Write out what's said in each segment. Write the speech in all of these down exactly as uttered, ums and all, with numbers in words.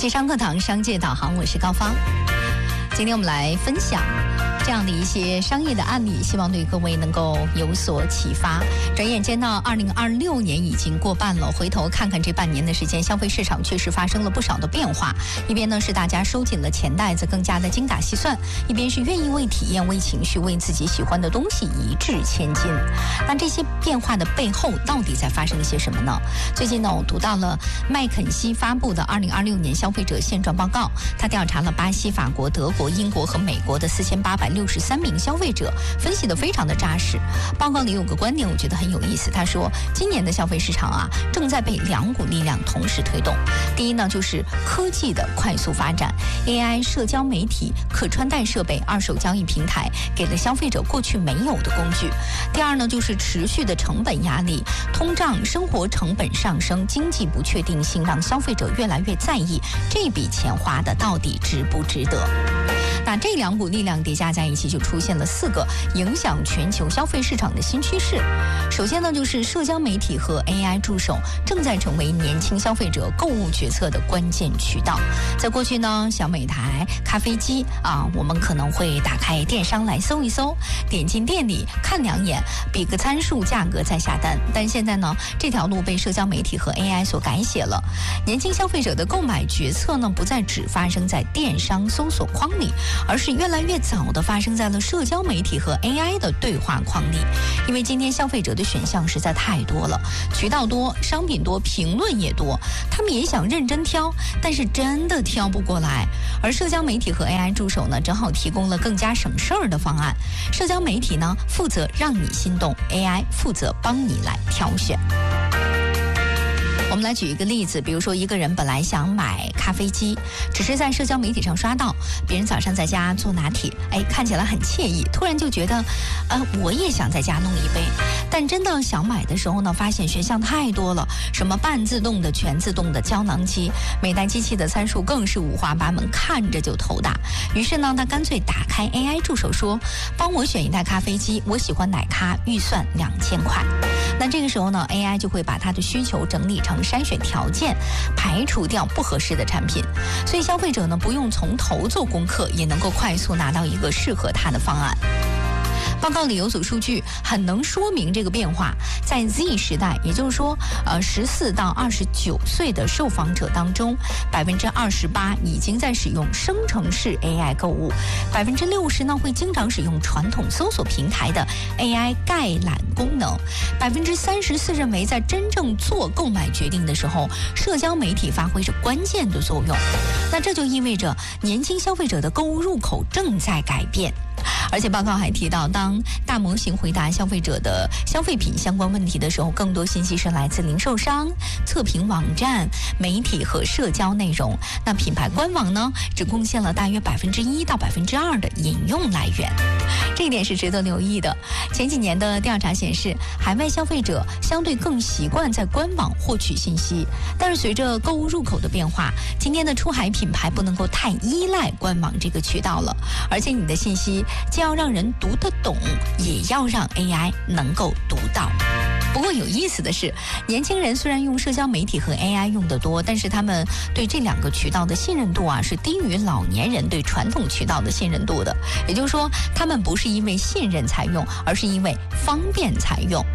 济商课堂商界导航，我是高芳。今天我们来分享这样的一些商业的案例，希望对各位能够有所启发。转眼间到二零二六年已经过半了，回头看看这半年的时间，消费市场确实发生了不少的变化。一边呢是大家收紧了钱袋子，更加的精打细算；一边是愿意为体验、为情绪、为自己喜欢的东西一掷千金。那这些变化的背后，到底在发生一些什么呢？最近呢，我读到了麦肯锡发布的二零二六年消费者现状报告，他调查了巴西、法国、德国、英国和美国的四千八百六十三名消费者，分析的非常的扎实。报告里有个观点我觉得很有意思，他说今年的消费市场啊正在被两股力量同时推动。第一呢，就是科技的快速发展， A I、 社交媒体、可穿戴设备、二手交易平台给了消费者过去没有的工具。第二呢，就是持续的成本压力，通胀、生活成本上升、经济不确定性让消费者越来越在意这笔钱花的到底值不值得。那这两股力量叠加在一起，就出现了四个影响全球消费市场的新趋势。首先呢，就是社交媒体和 A I 助手正在成为年轻消费者购物决策的关键渠道。在过去呢，小美台、咖啡机啊，我们可能会打开电商来搜一搜，点进店里看两眼，比个参数、价格再下单。但现在呢，这条路被社交媒体和 A I 所改写了。年轻消费者的购买决策呢，不再只发生在电商搜索框里，而是越来越早的发生在了社交媒体和 A I 的对话框里。因为今天消费者的选项实在太多了，渠道多，商品多，评论也多，他们也想认真挑，但是真的挑不过来。而社交媒体和 A I 助手呢，正好提供了更加省事儿的方案。社交媒体呢，负责让你心动， A I 负责帮你来挑选。我们来举一个例子，比如说一个人本来想买咖啡机，只是在社交媒体上刷到别人早上在家做拿铁，哎，看起来很惬意，突然就觉得呃，我也想在家弄一杯。但真的想买的时候呢，发现选项太多了，什么半自动的、全自动的、胶囊机，每台机器的参数更是五花八门，看着就头大。于是呢，他干脆打开 A I 助手说，帮我选一台咖啡机，我喜欢奶咖，预算两千块。那这个时候呢， A I 就会把他的需求整理成筛选条件，排除掉不合适的产品，所以消费者呢不用从头做功课，也能够快速拿到一个适合他的方案。报告里有组数据很能说明这个变化。在 Z 时代，也就是说呃十四到二十九岁的受访者当中， 百分之二十八 已经在使用生成式 A I 购物， 百分之六十 呢会经常使用传统搜索平台的 A I 概览功能， 百分之三十四 认为在真正做购买决定的时候，社交媒体发挥着关键的作用。那这就意味着年轻消费者的购物入口正在改变。而且报告还提到，当大模型回答消费者的消费品相关问题的时候，更多信息是来自零售商、测评网站、媒体和社交内容。那品牌官网呢，只贡献了大约百分之一到百分之二的引用来源，这一点是值得留意的。前几年的调查显示，海外消费者相对更习惯在官网获取信息，但是随着购物入口的变化，今天的出海品牌不能够太依赖官网这个渠道了，而且你的信息既要让人读得懂，也要让 A I 能够读到。不过有意思的是，年轻人虽然用社交媒体和 A I 用得多，但是他们对这两个渠道的信任度啊，是低于老年人对传统渠道的信任度的。也就是说，他们不是因为信任才用，而是因为方便才用。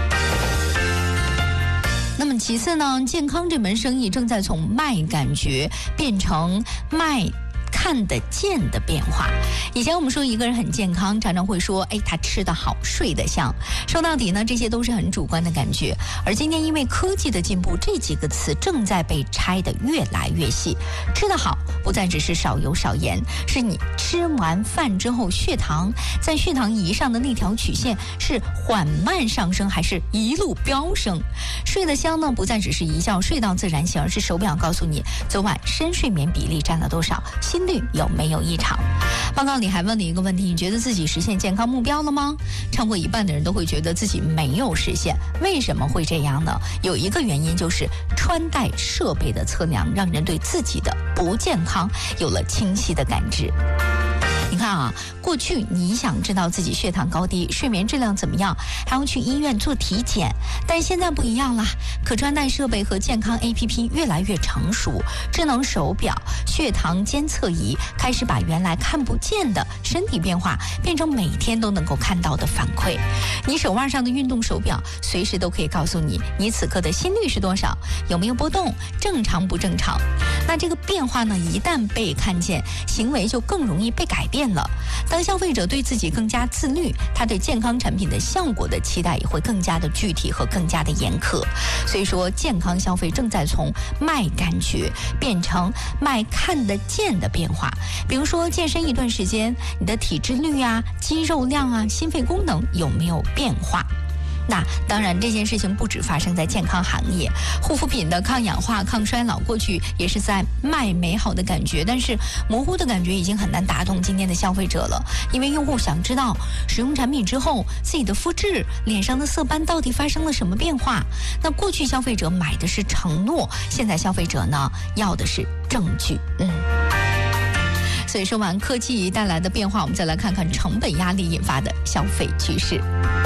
那么其次呢，健康这门生意正在从卖感觉变成卖看得见的变化。以前我们说一个人很健康，常常会说，哎，他吃得好，睡得香。说到底呢，这些都是很主观的感觉。而今天因为科技的进步，这几个词正在被拆得越来越细。吃得好，不再只是少油少盐，是你吃完饭之后，血糖在血糖仪上的那条曲线是缓慢上升，还是一路飙升。睡得香呢，不再只是一觉睡到自然醒，而是手表告诉你昨晚深睡眠比例占了多少，心率有没有异常。报告里还问了一个问题，你觉得自己实现健康目标了吗？超过一半的人都会觉得自己没有实现。为什么会这样呢？有一个原因就是穿戴设备的测量让人对自己的不健康有了清晰的感知。 你看啊，过去你想知道自己血糖高低、睡眠质量怎么样，还要去医院做体检，但现在不一样了，可穿戴设备和健康 A P P 越来越成熟，智能手表、血糖监测仪开始把原来看不见的身体变化变成每天都能够看到的反馈。你手腕上的运动手表随时都可以告诉你，你此刻的心率是多少，有没有波动，正常不正常。那这个变化呢，一旦被看见，行为就更容易被改变了。当消费者对自己更加自律，他对健康产品的效果的期待也会更加的具体和更加的严苛。所以说，健康消费正在从卖感觉变成卖看得见的变化。比如说，健身一段时间，你的体脂率啊、肌肉量啊、心肺功能有没有变化？那当然，这件事情不只发生在健康行业，护肤品的抗氧化、抗衰老，过去也是在卖美好的感觉，但是模糊的感觉已经很难打动今天的消费者了，因为用户想知道使用产品之后自己的肤质、脸上的色斑到底发生了什么变化。那过去消费者买的是承诺，现在消费者呢要的是证据。嗯。所以说完科技带来的变化，我们再来看看成本压力引发的消费趋势。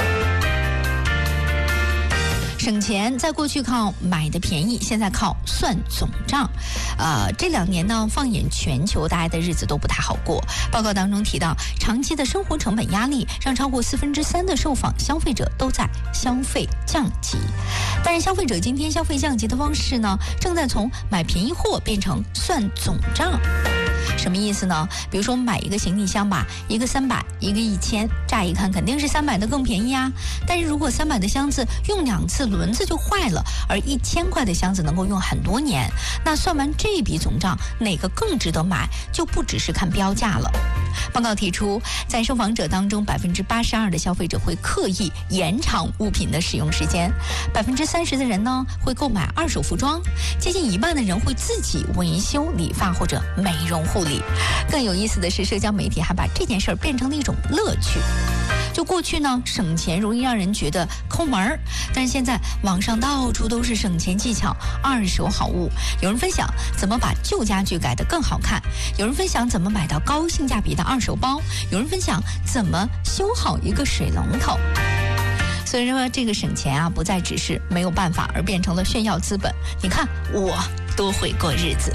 省钱在过去靠买的便宜，现在靠算总账。呃，这两年呢，放眼全球，大家的日子都不太好过。报告当中提到，长期的生活成本压力让超过四分之三的受访消费者都在消费降级。但是，消费者今天消费降级的方式呢，正在从买便宜货变成算总账。什么意思呢？比如说，我们买一个行李箱吧，一个三百，一个一千，乍一看肯定是三百的更便宜啊。但是如果三百的箱子用两次轮子就坏了，而一千块的箱子能够用很多年，那算完这笔总账，哪个更值得买，就不只是看标价了。报告提出，在受访者当中，百分之八十二的消费者会刻意延长物品的使用时间，百分之三十的人呢会购买二手服装，接近一半的人会自己维修、理发或者美容护理。更有意思的是，社交媒体还把这件事儿变成了一种乐趣。就过去呢，省钱容易让人觉得抠门儿，但是现在网上到处都是省钱技巧、二手好物。有人分享怎么把旧家具改得更好看，有人分享怎么买到高性价比的二手包，有人分享怎么修好一个水龙头。所以说，这个省钱啊，不再只是没有办法，而变成了炫耀资本。你看我多会过日子。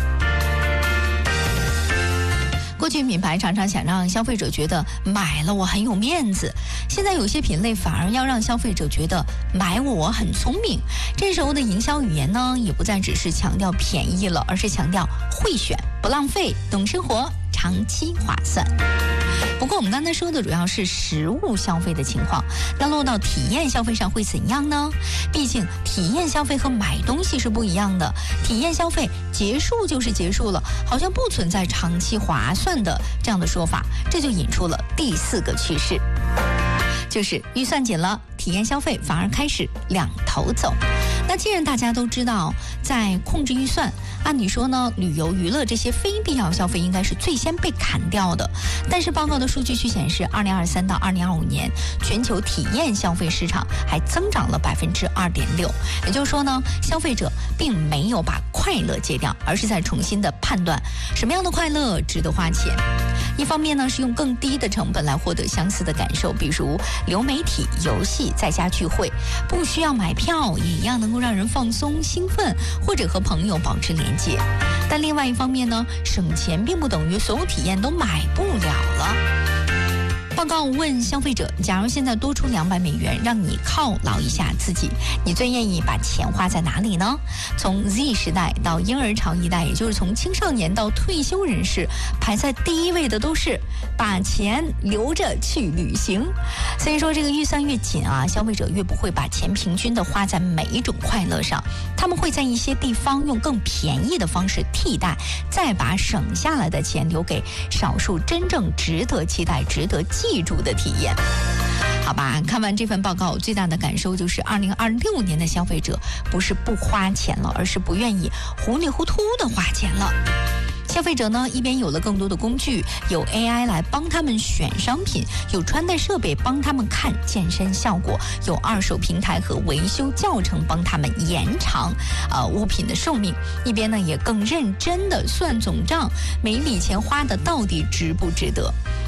过去品牌常常想让消费者觉得买了我很有面子，现在有些品类反而要让消费者觉得买我很聪明。这时候的营销语言呢，也不再只是强调便宜了，而是强调会选、不浪费、懂生活、长期划算。不过我们刚才说的主要是实物消费的情况，那落到体验消费上会怎样呢？毕竟体验消费和买东西是不一样的，体验消费结束就是结束了，好像不存在长期划算的这样的说法，这就引出了第四个趋势，就是预算紧了，体验消费反而开始两头走。那既然大家都知道在控制预算，按理说呢，旅游、娱乐这些非必要消费应该是最先被砍掉的。但是报告的数据却显示，二零二三到二零二五年，全球体验消费市场还增长了百分之二点六。也就是说呢，消费者并没有把快乐戒掉，而是在重新的判断什么样的快乐值得花钱。一方面呢，是用更低的成本来获得相似的感受，比如流媒体、游戏、在家聚会，不需要买票，也一样能够让人放松、兴奋，或者和朋友保持连接。但另外一方面呢，省钱并不等于所有体验都买不了了。报告问消费者，假如现在多出两百美元，让你犒劳一下自己，你最愿意把钱花在哪里呢？从 Z 时代到婴儿潮一代，也就是从青少年到退休人士，排在第一位的都是把钱留着去旅行。所以说，这个预算越紧啊，消费者越不会把钱平均的花在每一种快乐上，他们会在一些地方用更便宜的方式替代，再把省下来的钱留给少数真正值得期待、值得记住的体验。好吧，看完这份报告，最大的感受就是二零二六年的消费者不是不花钱了，而是不愿意糊里糊涂的花钱了。消费者呢，一边有了更多的工具，有 A I 来帮他们选商品，有穿戴设备帮他们看健身效果，有二手平台和维修教程帮他们延长呃物品的寿命，一边呢也更认真的算总账，每一笔钱花的到底值不值得。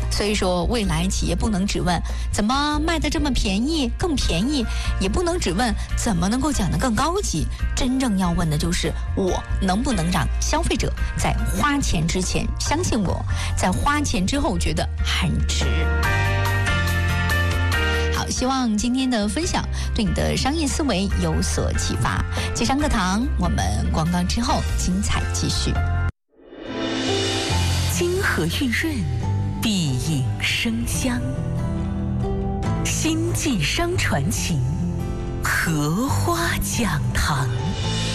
所以说，未来企业不能只问怎么卖得这么便宜，更便宜，也不能只问怎么能够讲得更高级。真正要问的就是我能不能让消费者在花钱之前相信我，在花钱之后觉得很值。好，希望今天的分享对你的商业思维有所启发。接上课堂，我们广告之后精彩继续。 金和玉润，必饮生香。新晋商传情，荷花讲堂。